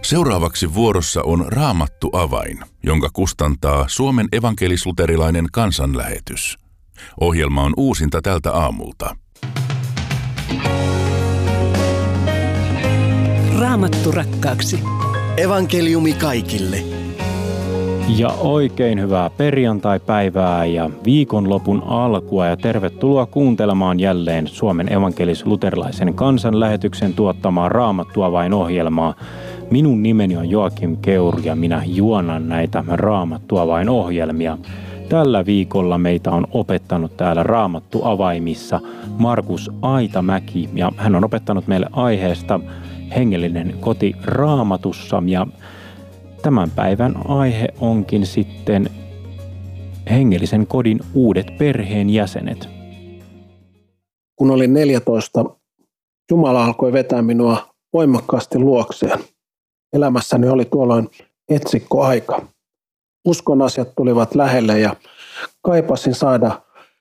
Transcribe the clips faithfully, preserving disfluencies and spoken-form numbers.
Seuraavaksi vuorossa on Raamattu avain, jonka kustantaa Suomen evankelis-luterilainen kansanlähetys. Ohjelma on uusinta tältä aamulta. Raamattu rakkaaksi. Evankeliumi kaikille. Ja oikein hyvää perjantai-päivää ja viikonlopun alkua ja tervetuloa kuuntelemaan jälleen Suomen evankelis-luterilaisen kansanlähetyksen tuottamaa Raamattu avain ohjelmaa. Minun nimeni on Joakim Keur ja minä juonan näitä Raamattu avain ohjelmia. Tällä viikolla meitä on opettanut täällä Raamattu avaimissa Markus Aitamäki ja hän on opettanut meille aiheesta hengellinen koti Raamatussa ja tämän päivän aihe onkin sitten hengellisen kodin uudet perheenjäsenet. Kun olin neljätoista, Jumala alkoi vetää minua voimakkaasti luokseen. Elämässäni oli tuolloin etsikkoaika. Uskon asiat tulivat lähelle ja kaipasin saada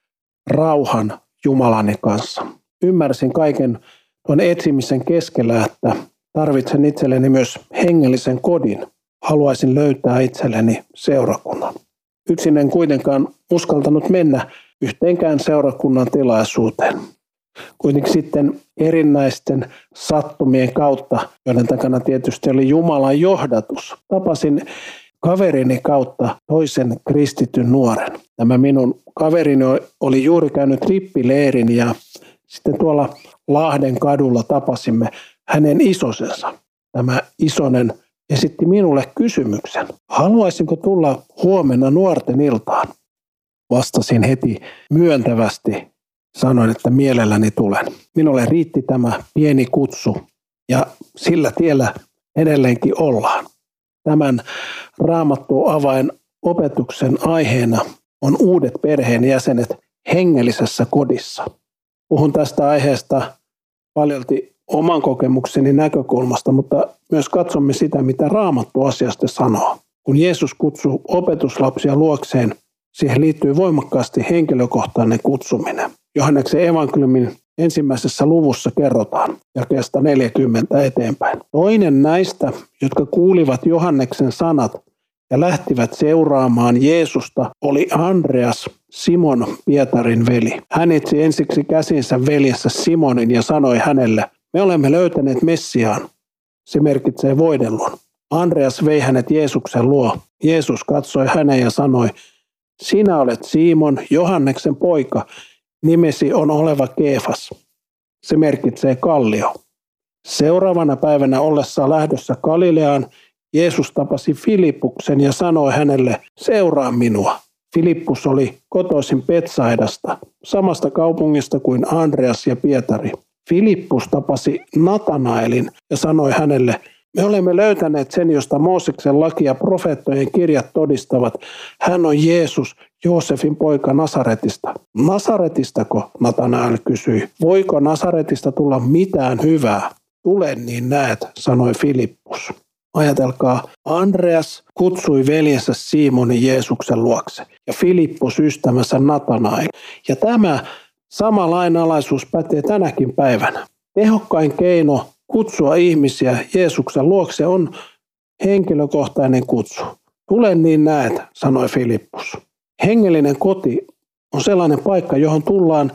rauhan Jumalani kanssa. Ymmärsin kaiken tuon etsimisen keskellä, että tarvitsen itselleni myös hengellisen kodin. Haluaisin löytää itselleni seurakunnan. Yksin en kuitenkaan uskaltanut mennä yhteenkään seurakunnan tilaisuuteen. Kuitenkin sitten erinäisten sattumien kautta, joiden takana tietysti oli Jumalan johdatus, tapasin kaverini kautta toisen kristityn nuoren. Tämä minun kaverini oli juuri käynyt rippileirin ja sitten tuolla Lahden kadulla tapasimme hänen isosensa. Tämä isonen esitti minulle kysymyksen. Haluaisinko tulla huomenna nuorten iltaan? Vastasin heti myöntävästi. Sanoin, että mielelläni tulen. Minulle riitti tämä pieni kutsu ja sillä tiellä edelleenkin ollaan. Tämän Raamattu avain opetuksen aiheena on uudet perheenjäsenet hengellisessä kodissa. Puhun tästä aiheesta paljolti oman kokemukseni näkökulmasta, mutta myös katsomme sitä, mitä Raamattu asiasta sanoo. Kun Jeesus kutsui opetuslapsia luokseen, siihen liittyy voimakkaasti henkilökohtainen kutsuminen. Johanneksen evankeliumin ensimmäisessä luvussa kerrotaan jakeesta neljäkymmentä eteenpäin. Toinen näistä, jotka kuulivat Johanneksen sanat ja lähtivät seuraamaan Jeesusta, oli Andreas, Simon Pietarin veli. Hän etsi ensiksi käsinsä veljessä Simonin ja sanoi hänelle, me olemme löytäneet Messiaan. Se merkitsee voidellun. Andreas vei hänet Jeesuksen luo. Jeesus katsoi hänen ja sanoi, sinä olet Simon, Johanneksen poika, nimesi on oleva Keefas. Se merkitsee kallio. Seuraavana päivänä ollessaan lähdössä Galileaan, Jeesus tapasi Filippuksen ja sanoi hänelle, seuraa minua. Filippus oli kotoisin Betsaidasta, samasta kaupungista kuin Andreas ja Pietari. Filippus tapasi Natanaelin ja sanoi hänelle, me olemme löytäneet sen, josta Mooseksen laki ja profeettojen kirjat todistavat. Hän on Jeesus, Joosefin poika Nasaretista. Nasaretistako, Natanael kysyi. Voiko Nasaretista tulla mitään hyvää? Tule niin näet, sanoi Filippus. Ajatelkaa, Andreas kutsui veljensä Simonin Jeesuksen luokse ja Filippus ystävänsä Natanael. Ja tämä sama lainalaisuus pätee tänäkin päivänä. Tehokkain keino kutsua ihmisiä Jeesuksen luokse on henkilökohtainen kutsu. Tule niin näet, sanoi Filippus. Hengellinen koti on sellainen paikka, johon tullaan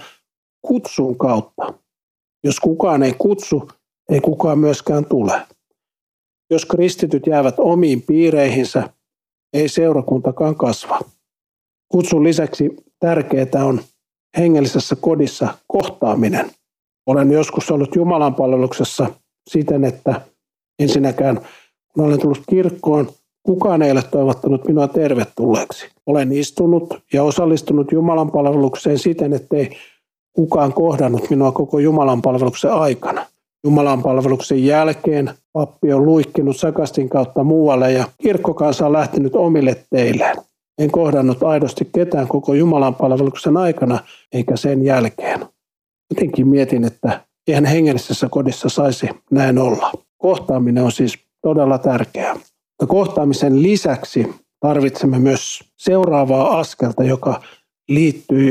kutsun kautta. Jos kukaan ei kutsu, ei kukaan myöskään tule. Jos kristityt jäävät omiin piireihinsä, ei seurakuntakaan kasva. Kutsun lisäksi tärkeää on hengellisessä kodissa kohtaaminen. Olen joskus ollut Jumalan palveluksessa siten, että ensinnäkään kun olen tullut kirkkoon, kukaan ei ole toivottanut minua tervetulleeksi. Olen istunut ja osallistunut Jumalan palvelukseen siten, ettei kukaan kohdannut minua koko Jumalan palveluksen aikana. Jumalan palveluksen jälkeen pappi on luikkinut sakastin kautta muualle ja kirkkokansa on lähtenyt omille teilleen. En kohdannut aidosti ketään koko Jumalan palveluksen aikana eikä sen jälkeen. Jotenkin mietin, että eihän hengellisessä kodissa saisi näin olla. Kohtaaminen on siis todella tärkeää. Mutta kohtaamisen lisäksi tarvitsemme myös seuraavaa askelta, joka liittyy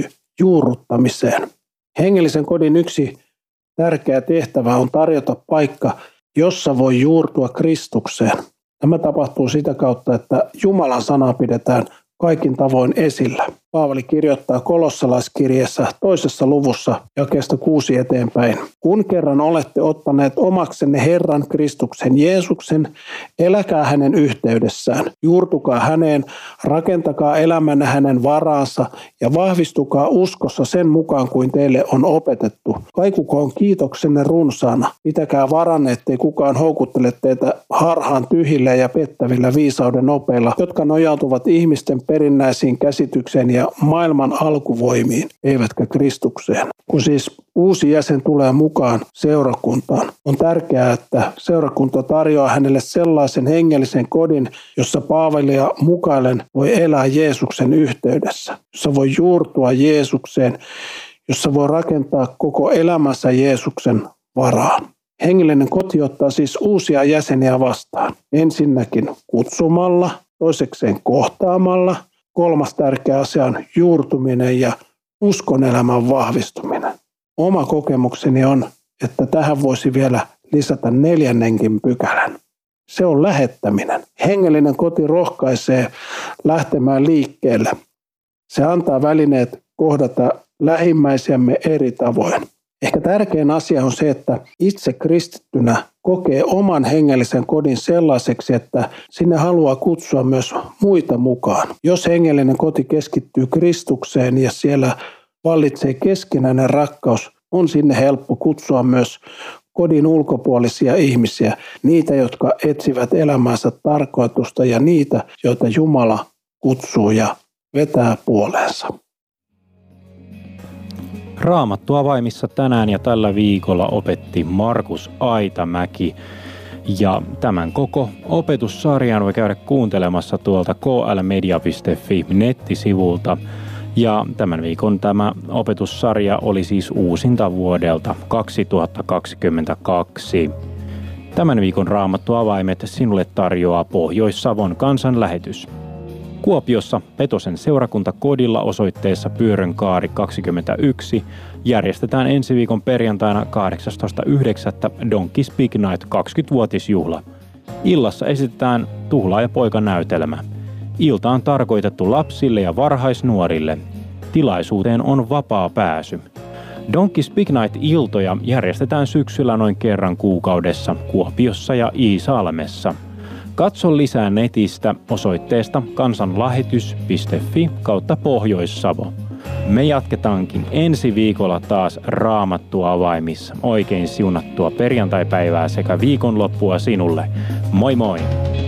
juurruttamiseen. Hengellisen kodin yksi tärkeä tehtävä on tarjota paikka jossa voi juurtua Kristukseen. Tämä tapahtuu sitä kautta, että Jumalan sanaa pidetään kaikin tavoin esillä. Paavali kirjoittaa kolossalaiskirjeessä toisessa luvussa jakeesta kuusi eteenpäin. Kun kerran olette ottaneet omaksenne Herran Kristuksen Jeesuksen, eläkää hänen yhteydessään. Juurtukaa häneen, rakentakaa elämänne hänen varaansa ja vahvistukaa uskossa sen mukaan kuin teille on opetettu. Kaikukoon kiitoksenne runsaana. Pitäkää varanne, ettei kukaan houkuttele teitä harhaan tyhjillä ja pettävillä viisauden opeilla, jotka nojautuvat ihmisten perinnäisiin käsitykseen ja maailman alkuvoimiin, eivätkä Kristukseen. Kun siis uusi jäsen tulee mukaan seurakuntaan, on tärkeää, että seurakunta tarjoaa hänelle sellaisen hengellisen kodin, jossa Paavelia mukaillen voi elää Jeesuksen yhteydessä, jossa voi juurtua Jeesukseen, jossa voi rakentaa koko elämänsä Jeesuksen varaan. Hengellinen koti ottaa siis uusia jäseniä vastaan. Ensinnäkin kutsumalla, toisekseen kohtaamalla, kolmas tärkeä asia on juurtuminen ja uskon elämän vahvistuminen. Oma kokemukseni on, että tähän voisi vielä lisätä neljännenkin pykälän. Se on lähettäminen. Hengellinen koti rohkaisee lähtemään liikkeelle. Se antaa välineet kohdata lähimmäisiämme eri tavoin. Ehkä tärkein asia on se, että itse kristittynä kokee oman hengellisen kodin sellaiseksi, että sinne haluaa kutsua myös muita mukaan. Jos hengellinen koti keskittyy Kristukseen ja siellä vallitsee keskinäinen rakkaus, on sinne helppo kutsua myös kodin ulkopuolisia ihmisiä, niitä, jotka etsivät elämänsä tarkoitusta ja niitä, joita Jumala kutsuu ja vetää puoleensa. Raamattu avaimissa tänään ja tällä viikolla opetti Markus Aitamäki. Ja tämän koko opetussarjan voi käydä kuuntelemassa tuolta k l media piste f i nettisivulta. Ja tämän viikon tämä opetussarja oli siis uusinta vuodelta kaksituhattakaksikymmentäkaksi. Tämän viikon Raamattu avaimet sinulle tarjoaa Pohjois-Savon kansanlähetys. Kuopiossa Petosen seurakuntakodilla osoitteessa Pyörönkaari kaksikymmentäyksi järjestetään ensi viikon perjantaina kahdeksastoista yhdeksättä Donkey Speak Night kaksikymmenvuotisjuhla. Illassa esitetään Tuhlaaja-poika-näytelmä. Ilta on tarkoitettu lapsille ja varhaisnuorille. Tilaisuuteen on vapaa pääsy. Donkey Speak Night-iltoja järjestetään syksyllä noin kerran kuukaudessa Kuopiossa ja Iisalmessa. Katso lisää netistä osoitteesta kansanlähetys piste f i kautta Pohjois-Savo. Me jatketaankin ensi viikolla taas Raamattua avaimissa. Oikein siunattua perjantaipäivää sekä viikonloppua sinulle. Moi moi!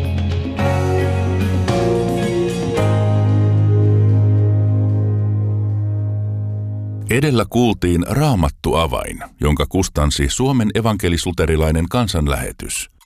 Edellä kuultiin Raamattu avain, jonka kustansi Suomen evankelis-luterilainen kansanlähetys.